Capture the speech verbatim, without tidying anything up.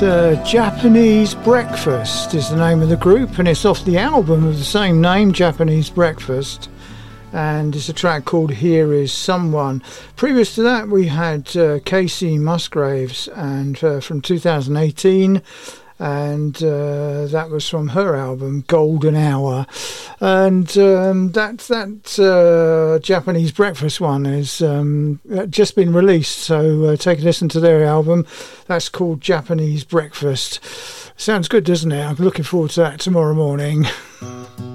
The Japanese Breakfast is the name of the group, and it's off the album of the same name, Japanese Breakfast, and it's a track called Here Is Someone. Previous to that we had uh, Casey Musgraves, and uh, from two thousand eighteen, and uh, that was from her album Golden Hour. And um, that that uh, Japanese Breakfast one has um, just been released, so uh, take a listen to their album. That's called Japanese Breakfast. Sounds good, doesn't it? I'm looking forward to that tomorrow morning.